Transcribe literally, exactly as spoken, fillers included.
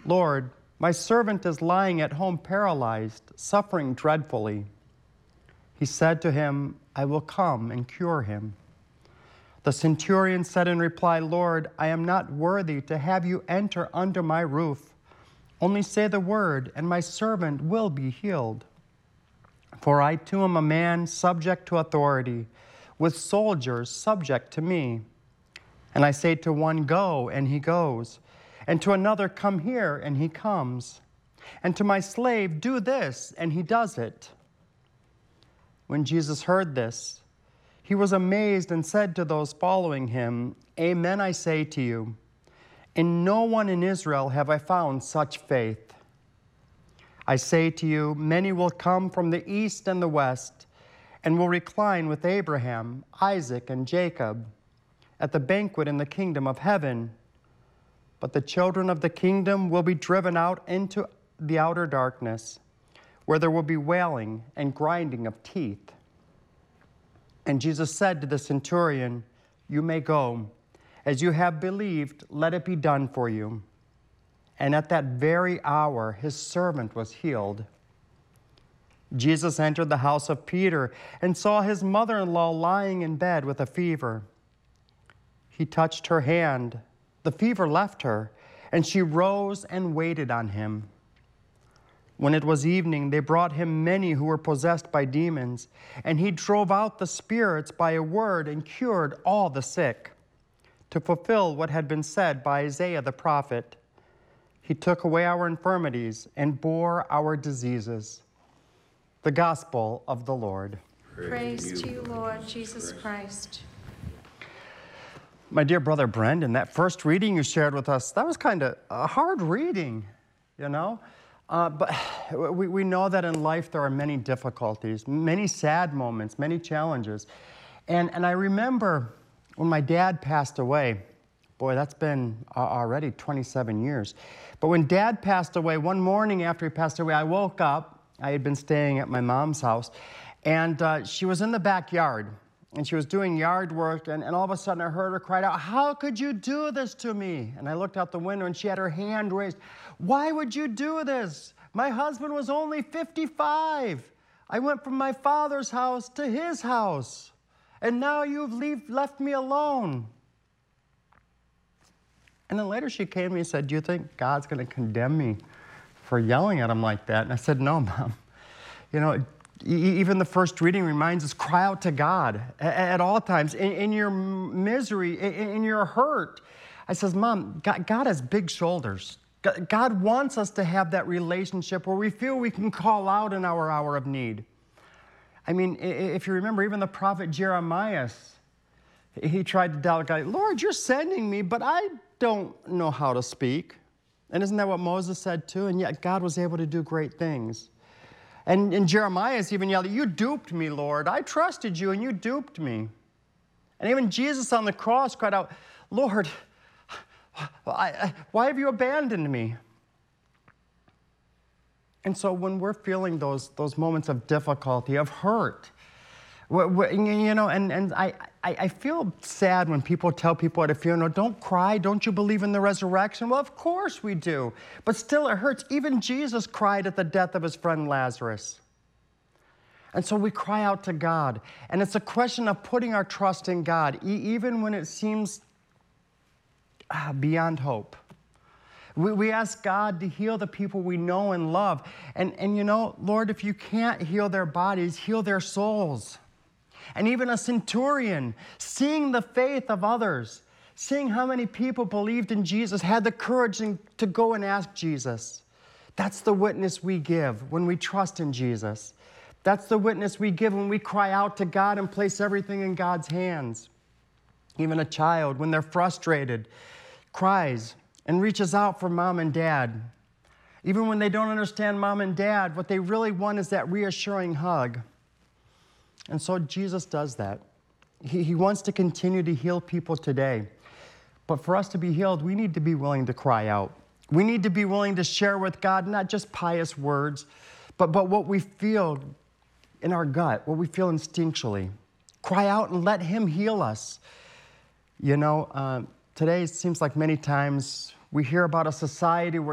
"Lord, my servant is lying at home paralyzed, suffering dreadfully." He said to him, "I will come and cure him." The centurion said in reply, "Lord, I am not worthy to have you enter under my roof. Only say the word, and my servant will be healed. For I too am a man subject to authority, with soldiers subject to me. And I say to one, 'Go,' and he goes, and to another, 'Come here,' and he comes, and to my slave, 'Do this,' and he does it." When Jesus heard this, he was amazed and said to those following him, "Amen, I say to you, in no one in Israel have I found such faith. I say to you, many will come from the east and the west, and will recline with Abraham, Isaac, and Jacob at the banquet in the kingdom of heaven. But the children of the kingdom will be driven out into the outer darkness, where there will be wailing and grinding of teeth." And Jesus said to the centurion, "You may go. As you have believed, let it be done for you." And at that very hour, his servant was healed. Jesus entered the house of Peter and saw his mother-in-law lying in bed with a fever. He touched her hand. The fever left her, and she rose and waited on him. When it was evening, they brought him many who were possessed by demons, and he drove out the spirits by a word and cured all the sick, to fulfill what had been said by Isaiah the prophet. He took away our infirmities and bore our diseases. The Gospel of the Lord. Praise, Praise to you, Lord Jesus Christ. My dear brother Brendan, that first reading you shared with us, that was kind of a hard reading, you know? Uh, but we, we know that in life there are many difficulties, many sad moments, many challenges. And, and I remember when my dad passed away, boy, that's been uh, already twenty-seven years. But when Dad passed away, one morning after he passed away, I woke up. I had been staying at my mom's house, and uh, she was in the backyard, and she was doing yard work, and, and all of a sudden I heard her cry out, "How could you do this to me?" And I looked out the window, and she had her hand raised. "Why would you do this? My husband was only fifty-five. I went from my father's house to his house, and now you've leave, left me alone." And then later she came to me and said, "Do you think God's going to condemn me for yelling at him like that?" And I said, "No, Mom. You know, e- even the first reading reminds us, cry out to God at, at all times, in, in your misery, in, in your hurt." I says, "Mom, God, God has big shoulders. God, God wants us to have that relationship where we feel we can call out in our hour of need." I mean, if you remember, even the prophet Jeremiah, he tried to doubt God. "Lord, you're sending me, but I don't know how to speak." And isn't that what Moses said too? And yet God was able to do great things. And, and Jeremiah even yelled, "You duped me, Lord. I trusted you and you duped me." And even Jesus on the cross cried out, "Lord, I, I, why have you abandoned me?" And so when we're feeling those, those moments of difficulty, of hurt, we're, we're, you know, and, and I, I, I feel sad when people tell people at a funeral, "Don't cry, don't you believe in the resurrection?" Well, of course we do, but still it hurts. Even Jesus cried at the death of his friend Lazarus. And so we cry out to God, and it's a question of putting our trust in God, e- even when it seems ah, beyond hope. We, we ask God to heal the people we know and love. And, and you know, Lord, if you can't heal their bodies, heal their souls. And even a centurion, seeing the faith of others, seeing how many people believed in Jesus, had the courage to go and ask Jesus. That's the witness we give when we trust in Jesus. That's the witness we give when we cry out to God and place everything in God's hands. Even a child, when they're frustrated, cries and reaches out for mom and dad. Even when they don't understand mom and dad, what they really want is that reassuring hug. And so Jesus does that. He, he wants to continue to heal people today. But for us to be healed, we need to be willing to cry out. We need to be willing to share with God not just pious words, but, but what we feel in our gut, what we feel instinctually. Cry out and let him heal us. You know, uh, today it seems like many times we hear about a society where